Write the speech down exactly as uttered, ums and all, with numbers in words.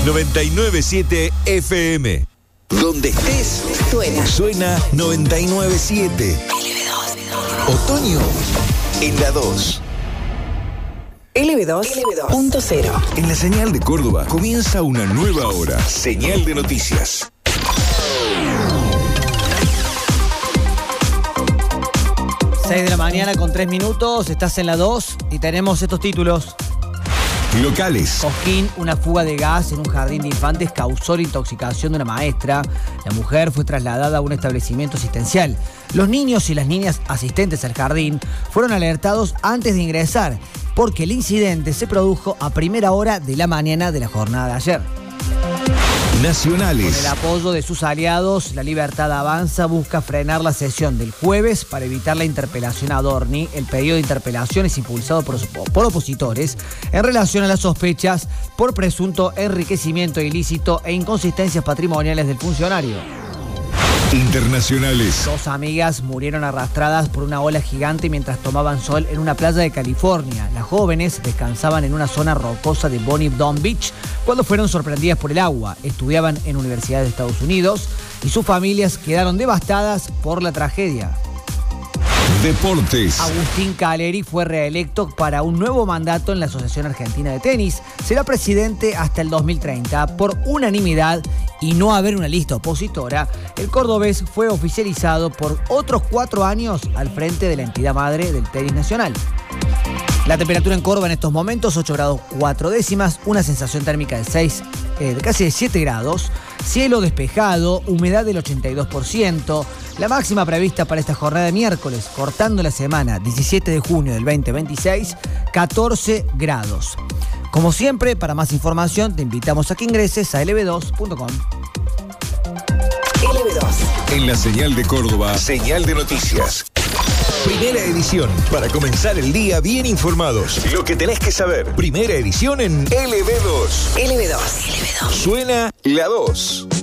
noventa y nueve punto siete F M. Donde estés, Suena. Suena noventa y nueve punto siete. L B dos. Otoño en la dos. L B dos punto cero. En la señal de Córdoba comienza una nueva hora. Señal de noticias. seis de la mañana con tres minutos, estás en la dos y tenemos estos títulos. Locales. Cosquín, una fuga de gas en un jardín de infantes causó la intoxicación de una maestra. La mujer fue trasladada a un establecimiento asistencial. Los niños y las niñas asistentes al jardín fueron alertados antes de ingresar, porque el incidente se produjo a primera hora de la mañana de la jornada de ayer. Nacionales. Con el apoyo de sus aliados, La Libertad Avanza busca frenar la sesión del jueves para evitar la interpelación a Dorni. El pedido de interpelación es impulsado por, por opositores en relación a las sospechas por presunto enriquecimiento ilícito e inconsistencias patrimoniales del funcionario. Internacionales. Dos amigas murieron arrastradas por una ola gigante mientras tomaban sol en una playa de California. Las jóvenes descansaban en una zona rocosa de Bonnie-Doon Beach cuando fueron sorprendidas por el agua. Estudiaban en universidades de Estados Unidos y sus familias quedaron devastadas por la tragedia. Deportes. Agustín Caleri fue reelecto para un nuevo mandato en la Asociación Argentina de Tenis. Será presidente hasta el dos mil treinta. Por unanimidad y no haber una lista opositora, el cordobés fue oficializado por otros cuatro años al frente de la entidad madre del tenis nacional. La temperatura en Córdoba en estos momentos, ocho grados cuatro décimas, una sensación térmica de seis, eh, de casi de siete grados, cielo despejado, humedad del ochenta y dos por ciento, la máxima prevista para esta jornada de miércoles, cortando la semana, diecisiete de junio del veinte veintiséis, catorce grados. Como siempre, para más información te invitamos a que ingreses a L B dos punto com. L B dos. En la señal de Córdoba, señal de noticias. Primera edición, para comenzar el día bien informados. Lo que tenés que saber. Primera edición en L B dos. L B dos. L B dos. Suena la dos.